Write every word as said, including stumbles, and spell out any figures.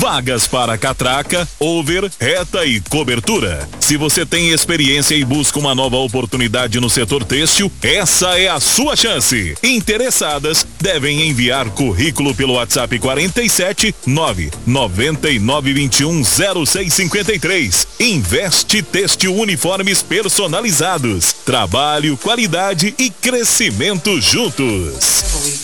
Vagas para catraca, over, reta e cobertura. Se você tem experiência e busca uma nova oportunidade no setor têxtil, essa é a sua chance. Interessadas devem enviar currículo pelo WhatsApp quarenta e sete nove noventa e nove vinte e um zero seis cinquenta e três. Investe Têxtil Uniformes personalizados. Trabalho, qualidade e crescimento juntos.